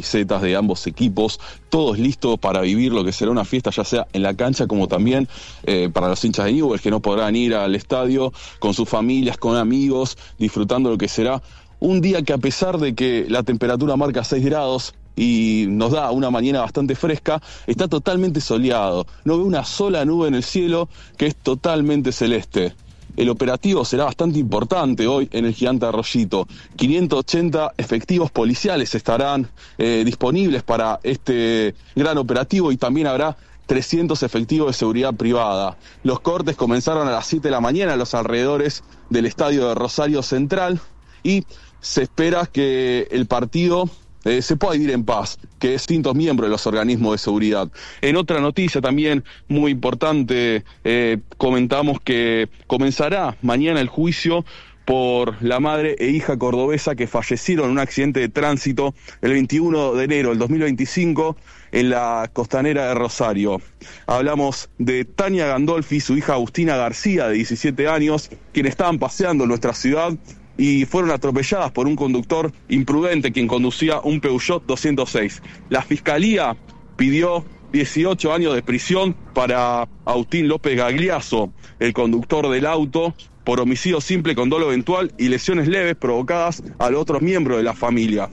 camisetas de ambos equipos, todos listos para vivir lo que será una fiesta, ya sea en la cancha como también para los hinchas de Newell's que no podrán ir al estadio con sus familias, con amigos, disfrutando lo que será un día que, a pesar de que la temperatura marca 6 grados y nos da una mañana bastante fresca, está totalmente soleado, no ve una sola nube en el cielo, que es totalmente celeste. El operativo será bastante importante hoy en el Gigante Arroyito. 580 efectivos policiales estarán disponibles para este gran operativo y también habrá 300 efectivos de seguridad privada. Los cortes comenzaron a las 7 de la mañana en los alrededores del estadio de Rosario Central y se espera que el partido se pueda vivir en paz, que distintos miembros de los organismos de seguridad. En otra noticia también muy importante, comentamos que comenzará mañana el juicio por la madre e hija cordobesa que fallecieron en un accidente de tránsito el 21 de enero del 2025 en la costanera de Rosario. Hablamos de Tania Gandolfi y su hija Agustina García, de 17 años, quienes estaban paseando en nuestra ciudad y fueron atropelladas por un conductor imprudente quien conducía un Peugeot 206. La Fiscalía pidió 18 años de prisión para Agustín López Gagliaso, el conductor del auto, por homicidio simple con dolo eventual y lesiones leves provocadas a los otros miembros de la familia.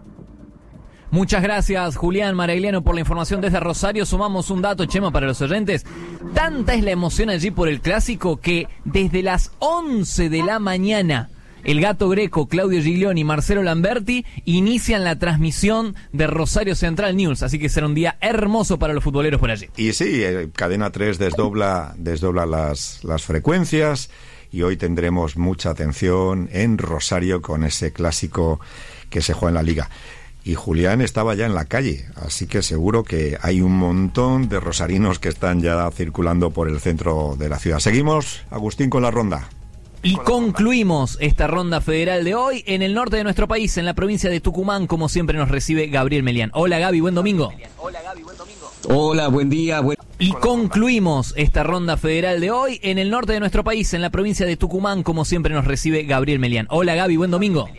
Muchas gracias, Julián Maragliano, por la información desde Rosario. Sumamos un dato, Chema, para los oyentes. Tanta es la emoción allí por el clásico que desde las 11 de la mañana el Gato Greco, Claudio Giglioni y Marcelo Lamberti inician la transmisión de Rosario Central News, así que será un día hermoso para los futboleros por allí. Y sí, Cadena 3 desdobla las frecuencias y hoy tendremos mucha atención en Rosario con ese clásico que se juega en la Liga. Y Julián estaba ya en la calle, así que seguro que hay un montón de rosarinos que están ya circulando por el centro de la ciudad. Seguimos, Agustín, con la ronda. Y concluimos esta ronda federal de hoy en el norte de nuestro país, en la provincia de Tucumán, como siempre nos recibe Gabriel Melián. Hola Gaby, buen domingo. Hola, buen día. Y concluimos esta ronda federal de hoy en el norte de nuestro país, en la provincia de Tucumán, como siempre nos recibe Gabriel Melián. Hola Gaby, buen domingo.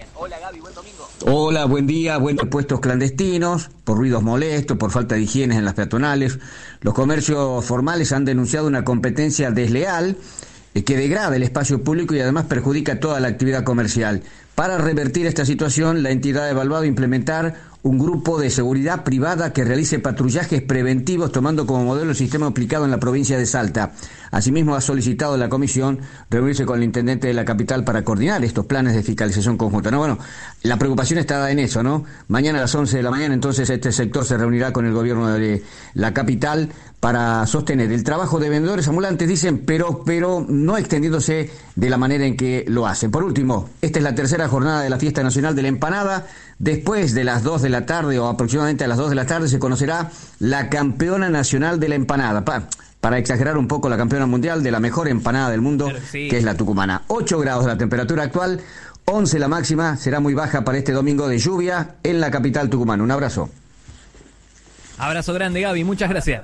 Hola, buen día. Puestos clandestinos, por ruidos molestos, por falta de higiene en las peatonales. Los comercios formales han denunciado una competencia desleal que degrada el espacio público y además perjudica toda la actividad comercial. Para revertir esta situación, la entidad ha evaluado implementar un grupo de seguridad privada que realice patrullajes preventivos tomando como modelo el sistema aplicado en la provincia de Salta. Asimismo, ha solicitado a la comisión reunirse con el intendente de la capital para coordinar estos planes de fiscalización conjunta. No, bueno, la preocupación está en eso, ¿no? Mañana a las 11 de la mañana, entonces, este sector se reunirá con el gobierno de la capital para sostener el trabajo de vendedores ambulantes, dicen, pero no extendiéndose de la manera en que lo hacen. Por último, esta es la tercera jornada de la Fiesta Nacional de la Empanada. Después de las 2 de la tarde o aproximadamente a las 2 de la tarde se conocerá la campeona nacional de la empanada. Para exagerar un poco, la campeona mundial de la mejor empanada del mundo, sí, que es la tucumana. 8 grados la temperatura actual, 11 la máxima, será muy baja para este domingo de lluvia en la capital tucumana. Un abrazo. Abrazo grande, Gaby, muchas gracias.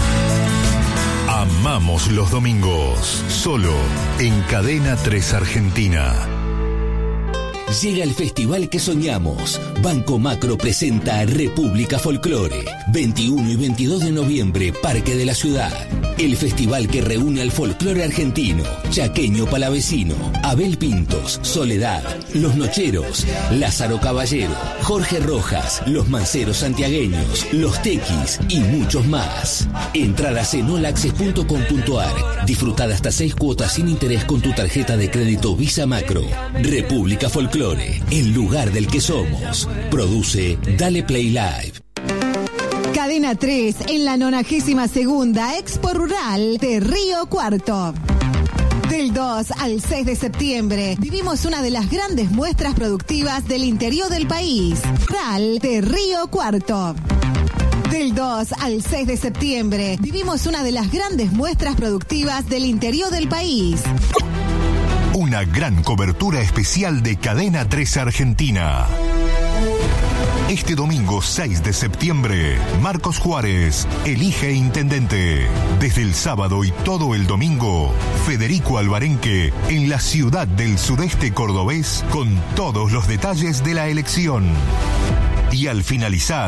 Amamos los domingos, solo en Cadena 3 Argentina. Llega el festival que soñamos. Banco Macro presenta República Folclore. 21 y 22 de noviembre, Parque de la Ciudad. El festival que reúne al folclore argentino, chaqueño palavecino, Abel Pintos, Soledad, Los Nocheros, Lázaro Caballero, Jorge Rojas, Los Manceros Santiagueños, Los Tequis y muchos más. Entradas en olaccess.com.ar. Disfrutar hasta 6 cuotas sin interés con tu tarjeta de crédito Visa Macro. República Folclore, el lugar del que somos. Produce Dale Play Live. Cadena 3 en la 92ª Expo Rural de Río Cuarto. Del 2 al 6 de septiembre vivimos una de las grandes muestras productivas del interior del país. Rural de Río Cuarto. Del 2 al 6 de septiembre vivimos una de las grandes muestras productivas del interior del país. Una gran cobertura especial de Cadena 3 Argentina. Este domingo 6 de septiembre, Marcos Juárez elige intendente. Desde el sábado y todo el domingo, Federico Alvarenque en la ciudad del sudeste cordobés con todos los detalles de la elección. Y al finalizar,